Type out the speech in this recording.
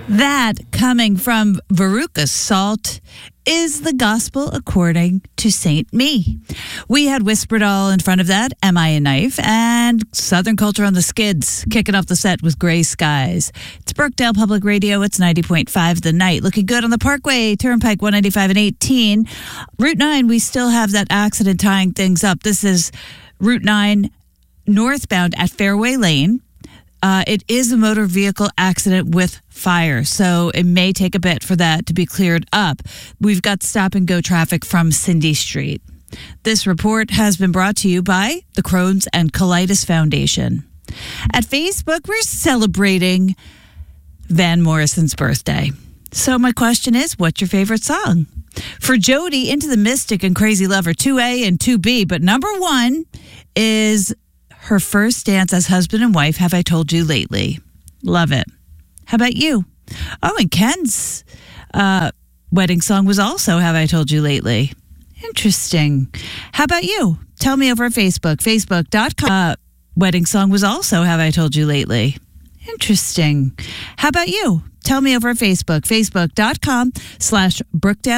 That, coming from Veruca Salt, is the gospel according to Saint Me. We had Whispered All in front of that, Am I a Knife, and Southern Culture on the Skids, kicking off the set with Gray Skies. It's Brookdale Public Radio. It's 90.5 The Night. Looking good on the Parkway, Turnpike 195 and 18. Route 9, we still have that accident tying things up. This is Route 9 northbound at Fairway Lane. It is a motor vehicle accident with fire, so it may take a bit for that to be cleared up. We've got stop and go traffic from Cindy Street. This report has been brought to you by the Crohn's and Colitis Foundation. At Facebook, we're celebrating Van Morrison's birthday. So my question is, what's your favorite song? For Jody, Into the Mystic and Crazy Lover, 2A and 2B, but number one is her first dance as husband and wife, Have I Told You Lately. Love it. How about you? Oh, and Ken's wedding song was also Have I Told You Lately. Interesting. How about you? Tell me over at Facebook, facebook.com. Wedding song was also Have I Told You Lately. Interesting. How about you? Tell me over at Facebook, facebook.com/Brookdale.